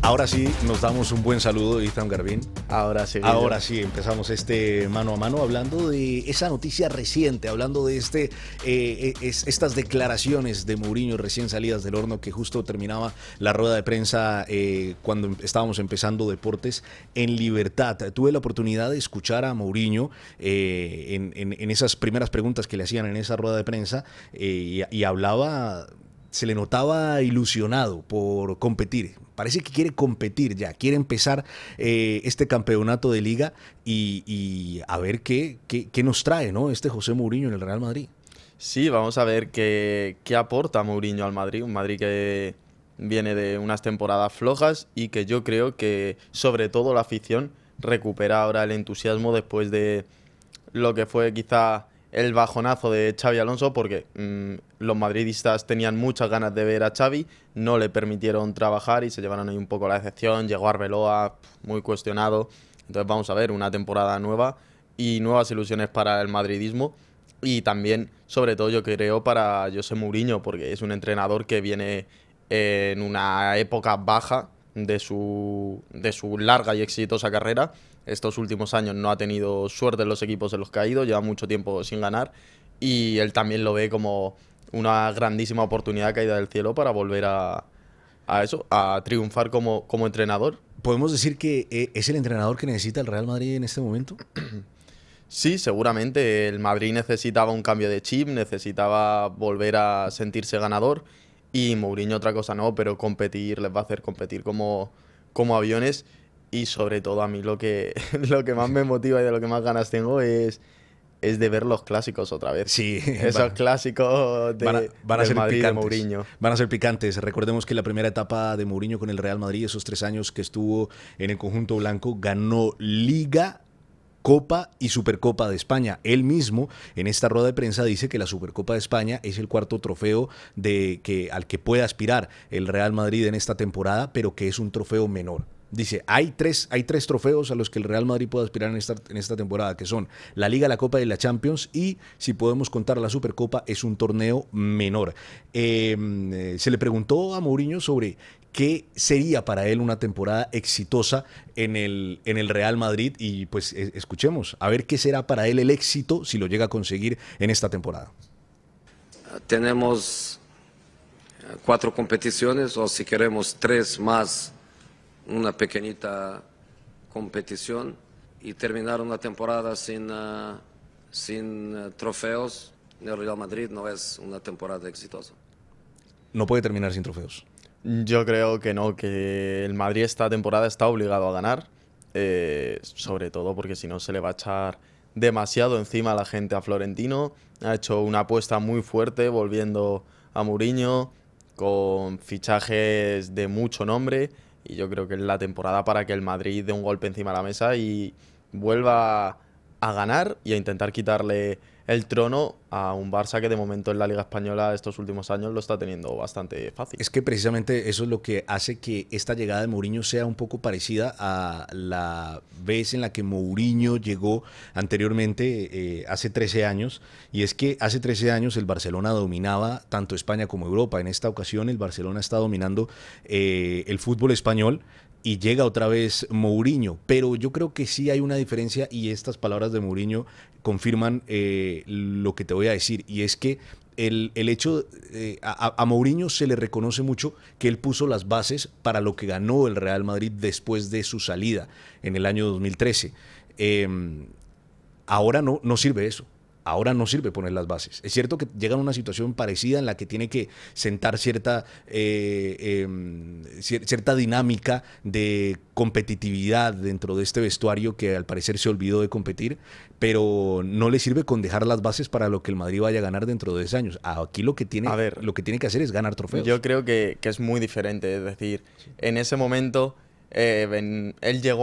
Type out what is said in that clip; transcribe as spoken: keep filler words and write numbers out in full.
Ahora sí nos damos un buen saludo, Ethan Garbín. Ahora sí. Ahora sí, empezamos este mano a mano hablando de esa noticia reciente, hablando de este eh, es, estas declaraciones de Mourinho recién salidas del horno, que justo terminaba la rueda de prensa eh, cuando estábamos empezando Deportes en Libertad. Tuve la oportunidad de escuchar a Mourinho eh, en, en, en esas primeras preguntas que le hacían en esa rueda de prensa eh, y, y hablaba... Se le notaba ilusionado por competir. Parece que quiere competir ya, quiere empezar eh, este campeonato de liga y, y a ver qué, qué, qué nos trae, ¿no? Este José Mourinho en el Real Madrid. Sí, vamos a ver qué, qué aporta Mourinho al Madrid. Un Madrid que viene de unas temporadas flojas y que yo creo que, sobre todo, la afición recupera ahora el entusiasmo después de lo que fue quizá el bajonazo de Xavi Alonso, porque mmm, los madridistas tenían muchas ganas de ver a Xavi, no le permitieron trabajar y se llevaron ahí un poco la decepción. Llegó Arbeloa, muy cuestionado. Entonces vamos a ver una temporada nueva y nuevas ilusiones para el madridismo y también, sobre todo, yo creo para José Mourinho, porque es un entrenador que viene en una época baja de su, de su larga y exitosa carrera. Estos últimos años no ha tenido suerte en los equipos en los que ha ido, lleva mucho tiempo sin ganar y él también lo ve como una grandísima oportunidad caída del cielo para volver a, a eso, a triunfar como, como entrenador. ¿Podemos decir que eh, es el entrenador que necesita el Real Madrid en este momento? Sí, seguramente. El Madrid necesitaba un cambio de chip, necesitaba volver a sentirse ganador y Mourinho otra cosa no, pero competir, les va a hacer competir como, como aviones. Y sobre todo a mí lo que, lo que más me motiva y de lo que más ganas tengo es, es de ver los clásicos otra vez. Sí. Esos van, clásicos de, van a, van a del ser Madrid picantes, de Mourinho. Van a ser picantes. Recordemos que la primera etapa de Mourinho con el Real Madrid, esos tres años que estuvo en el conjunto blanco, ganó Liga, Copa y Supercopa de España. Él mismo en esta rueda de prensa dice que la Supercopa de España es el cuarto trofeo de, que, al que puede aspirar el Real Madrid en esta temporada, pero que es un trofeo menor. Dice, hay tres, hay tres trofeos a los que el Real Madrid puede aspirar en esta, en esta temporada, que son la Liga, la Copa y la Champions, y si podemos contar la Supercopa, es un torneo menor. Eh, se le preguntó a Mourinho sobre qué sería para él una temporada exitosa en el, en el Real Madrid, y pues escuchemos, a ver qué será para él el éxito si lo llega a conseguir en esta temporada. Tenemos cuatro competiciones, o si queremos tres más, una pequeñita competición, y terminar una temporada sin, uh, sin uh, trofeos en el Real Madrid no es una temporada exitosa. No puede terminar sin trofeos. Yo creo que no, que el Madrid esta temporada está obligado a ganar, eh, sobre todo porque si no se le va a echar demasiado encima a la gente a Florentino. Ha hecho una apuesta muy fuerte volviendo a Mourinho con fichajes de mucho nombre. Y yo creo que es la temporada para que el Madrid dé un golpe encima de la mesa y vuelva a ganar y a intentar quitarle el trono a un Barça que de momento en la Liga Española estos últimos años lo está teniendo bastante fácil. Es que precisamente eso es lo que hace que esta llegada de Mourinho sea un poco parecida a la vez en la que Mourinho llegó anteriormente, eh, hace trece años, y es que hace trece años el Barcelona dominaba tanto España como Europa. En esta ocasión el Barcelona está dominando eh, el fútbol español, y llega otra vez Mourinho, pero yo creo que sí hay una diferencia, y estas palabras de Mourinho confirman eh, lo que te voy a decir, y es que el, el hecho, eh, a, a Mourinho se le reconoce mucho que él puso las bases para lo que ganó el Real Madrid después de su salida en el año dos mil trece. Eh, ahora no, no sirve eso. Ahora no sirve poner las bases. Es cierto que llega a una situación parecida en la que tiene que sentar cierta, eh, eh, cierta dinámica de competitividad dentro de este vestuario que al parecer se olvidó de competir, pero no le sirve con dejar las bases para lo que el Madrid vaya a ganar dentro de diez años. Aquí lo que tiene, a ver, lo que, tiene que hacer es ganar trofeos. Yo creo que, que es muy diferente. Es decir, en ese momento eh, ven, él llegó